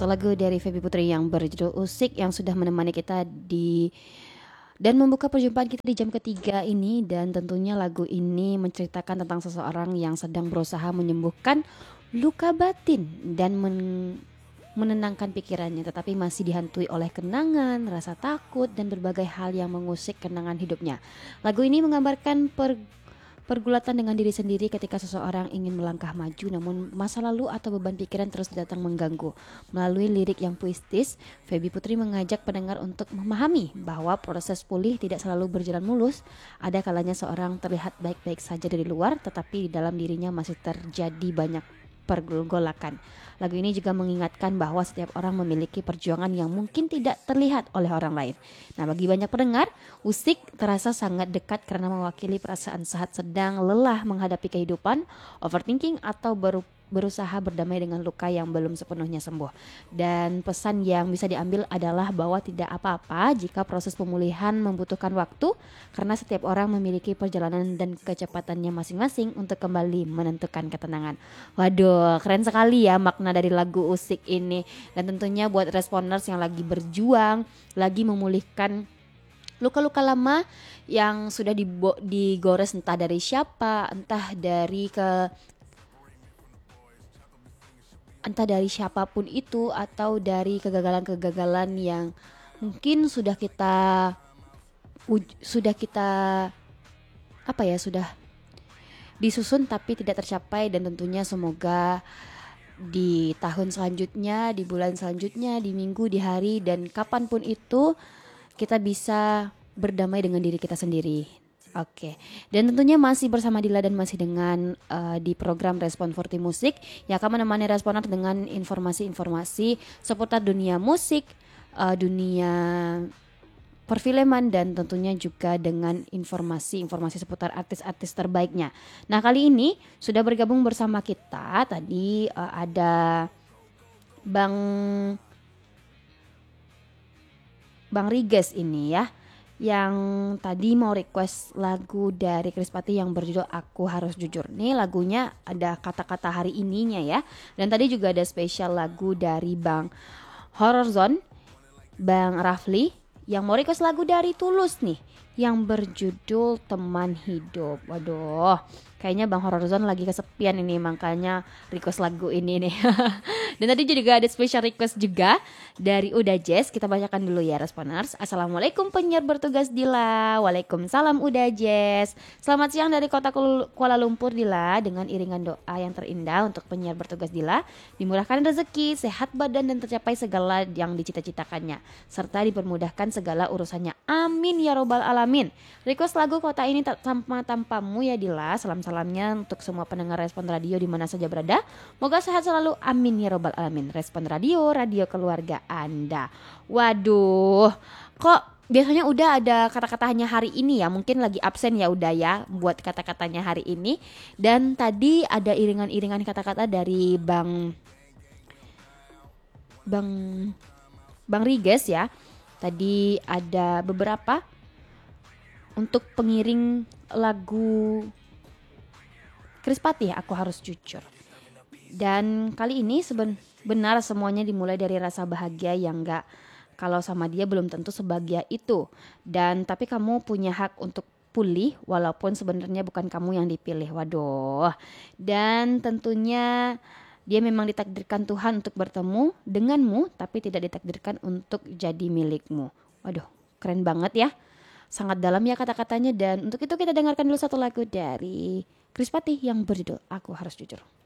Satu lagu dari Feby Putri yang berjudul Usik yang sudah menemani kita dan membuka perjumpaan kita di jam ketiga ini. Dan tentunya lagu ini menceritakan tentang seseorang yang sedang berusaha menyembuhkan luka batin dan menenangkan pikirannya, tetapi masih dihantui oleh kenangan, rasa takut, dan berbagai hal yang mengusik kenangan hidupnya. Lagu ini menggambarkan pergulatan dengan diri sendiri ketika seseorang ingin melangkah maju, namun masa lalu atau beban pikiran terus datang mengganggu. Melalui lirik yang puitis, Feby Putri mengajak pendengar untuk memahami bahwa proses pulih tidak selalu berjalan mulus. Ada kalanya seorang terlihat baik-baik saja dari luar, tetapi di dalam dirinya masih terjadi banyak pergolakan. Lagu ini juga mengingatkan bahwa setiap orang memiliki perjuangan yang mungkin tidak terlihat oleh orang lain. Nah, bagi banyak pendengar, Usik terasa sangat dekat karena mewakili perasaan saat sedang lelah menghadapi kehidupan, overthinking, atau berusaha berdamai dengan luka yang belum sepenuhnya sembuh. Dan pesan yang bisa diambil adalah bahwa tidak apa-apa jika proses pemulihan membutuhkan waktu, karena setiap orang memiliki perjalanan dan kecepatannya masing-masing untuk kembali menentukan ketenangan. Waduh, keren sekali ya makna dari lagu Usik ini. Dan tentunya buat responers yang lagi berjuang, lagi memulihkan luka-luka lama yang sudah digores entah dari siapa, entah dari siapapun itu, atau dari kegagalan-kegagalan yang mungkin sudah disusun tapi tidak tercapai. Dan tentunya semoga di tahun selanjutnya, di bulan selanjutnya, di minggu, di hari, dan kapanpun itu kita bisa berdamai dengan diri kita sendiri. Oke, dan tentunya masih bersama Dila dan masih dengan di program Respon 40 Musik yang akan menemani responer dengan informasi-informasi seputar dunia musik, dunia perfilman, dan tentunya juga dengan informasi-informasi seputar artis-artis terbaiknya. Nah, kali ini sudah bergabung bersama kita tadi ada Bang Riges ini ya, yang tadi mau request lagu dari Krispati yang berjudul Aku Harus Jujur. Nih lagunya ada kata-kata hari ininya ya. Dan tadi juga ada spesial lagu dari Bang Horror Zone, Bang Rafli, yang mau request lagu dari Tulus nih yang berjudul Teman Hidup. Waduh, kayaknya Bang Horror Zone lagi kesepian ini, makanya request lagu ini nih. Dan tadi juga ada special request juga dari Uda Jazz. Kita bacakan dulu ya responers. Assalamualaikum penyiar bertugas Dila. Waalaikumsalam Uda Jazz. Selamat siang dari kota Kuala Lumpur Dila. Dengan iringan doa yang terindah untuk penyiar bertugas Dila, dimurahkan rezeki, sehat badan, dan tercapai segala yang dicita-citakannya, serta dipermudahkan segala urusannya. Amin ya robbal alamin. Request lagu Kota Ini Tak Tanpamu ya Dila. Salam-salamnya untuk semua pendengar Respon Radio di mana saja berada. Moga sehat selalu. Amin ya robbal alamin. Respon Radio, radio keluarga Anda. Waduh, kok biasanya udah ada kata-katanya hari ini ya? Mungkin lagi absen ya udah ya buat kata-katanya hari ini. Dan tadi ada iringan-iringan kata-kata dari Bang Riges ya. Tadi ada beberapa untuk pengiring lagu Krispati, Aku Harus Jujur. Dan kali ini benar semuanya dimulai dari rasa bahagia yang gak, kalau sama dia belum tentu sebahagia itu. Dan tapi kamu punya hak untuk pulih walaupun sebenarnya bukan kamu yang dipilih. Waduh. Dan tentunya dia memang ditakdirkan Tuhan untuk bertemu denganmu, tapi tidak ditakdirkan untuk jadi milikmu. Waduh, keren banget ya. Sangat dalam ya kata-katanya. Dan untuk itu kita dengarkan dulu satu lagu dari Krispati yang berjudul Aku Harus Jujur.